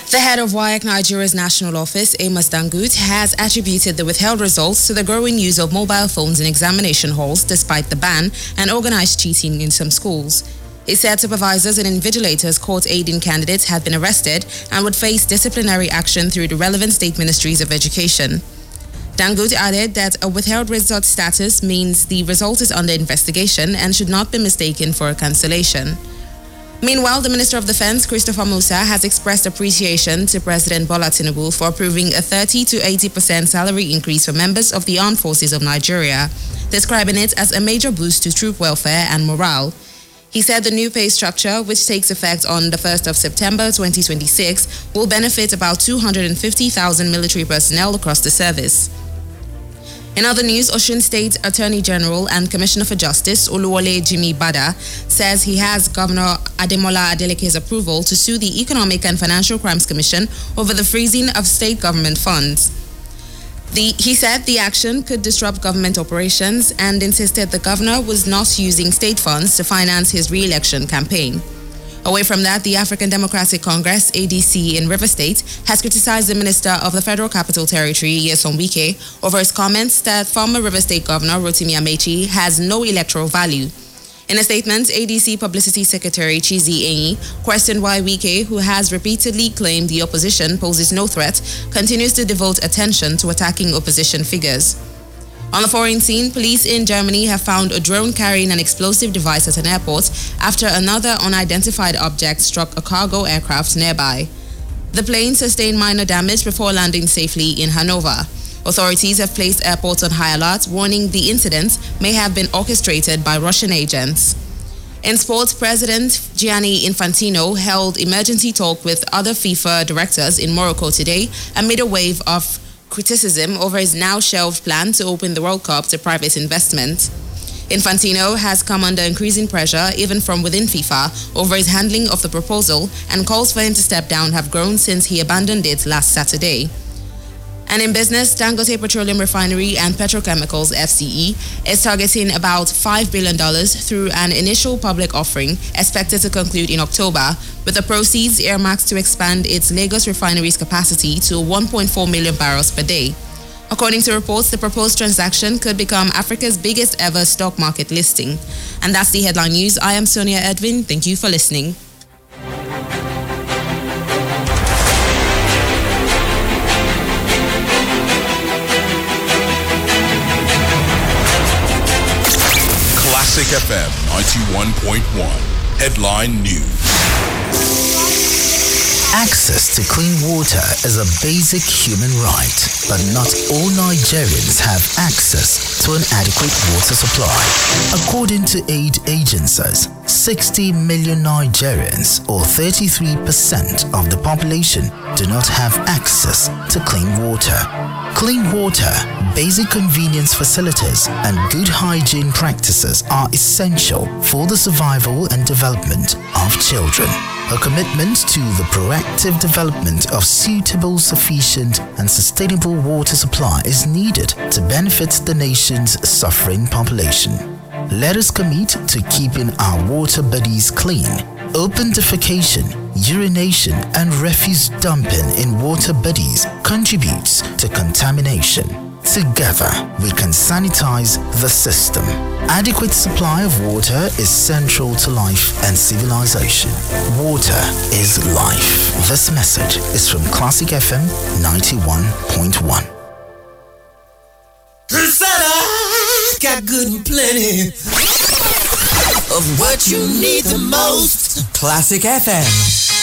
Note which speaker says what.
Speaker 1: The head of WAEC Nigeria's national office, Amos Dangote, has attributed the withheld results to the growing use of mobile phones in examination halls despite the ban and organized cheating in some schools. He said supervisors and invigilators caught aiding candidates had been arrested and would face disciplinary action through the relevant state ministries of education. Dangote added that a withheld result status means the result is under investigation and should not be mistaken for a cancellation. Meanwhile, the Minister of Defense, Christopher Musa, has expressed appreciation to President Bola Tinubu for approving a 30 to 80% salary increase for members of the Armed Forces of Nigeria, describing it as a major boost to troop welfare and morale. He said the new pay structure, which takes effect on the 1st of September 2026, will benefit about 250,000 military personnel across the service. In other news, Osun State Attorney General and Commissioner for Justice Oluwole Jimi Bada says he has Governor Ademola Adeleke's approval to sue the Economic and Financial Crimes Commission over the freezing of state government funds. He said the action could disrupt government operations and insisted the governor was not using state funds to finance his re-election campaign. Away from that, the African Democratic Congress, ADC, in Rivers State has criticized the Minister of the Federal Capital Territory, Nyesom Wike, over his comments that former Rivers State Governor Rotimi Amechi has no electoral value. In a statement, ADC Publicity Secretary Chizi Enyi questioned why Wike, who has repeatedly claimed the opposition poses no threat, continues to devote attention to attacking opposition figures. On the foreign scene, police in Germany have found a drone carrying an explosive device at an airport after another unidentified object struck a cargo aircraft nearby. The plane sustained minor damage before landing safely in Hanover. Authorities have placed airports on high alert, warning the incident may have been orchestrated by Russian agents. In sports, President Gianni Infantino held emergency talk with other FIFA directors in Morocco today amid a wave of criticism over his now shelved plan to open the World Cup to private investment. Infantino has come under increasing pressure even from within FIFA over his handling of the proposal, and calls for him to step down have grown since he abandoned it last Saturday. And in business, Dangote Petroleum Refinery and Petrochemicals FCE is targeting about $5 billion through an initial public offering expected to conclude in October, with the proceeds earmarked to expand its Lagos refinery's capacity to 1.4 million barrels per day. According to reports, the proposed transaction could become Africa's biggest ever stock market listing. And that's the headline news. I am Sonia Edwin. Thank you for listening.
Speaker 2: Classic FM 91.1. Headline News.
Speaker 3: Access to clean water is a basic human right, but not all Nigerians have access to an adequate water supply. According to aid agencies, 60 million Nigerians, or 33% of the population, do not have access to clean water. Clean water, basic convenience facilities, and good hygiene practices are essential for the survival and development of children. A commitment to the proactive development of suitable, sufficient, and sustainable water supply is needed to benefit the nation's suffering population. Let us commit to keeping our water bodies clean. Open defecation, urination, and refuse dumping in water bodies contributes to contamination. Together, we can sanitize the system. Adequate supply of water is central to life and civilization. Water is life. This message is from Classic FM 91.1.
Speaker 4: Got good and plenty of what you need the most. Classic FM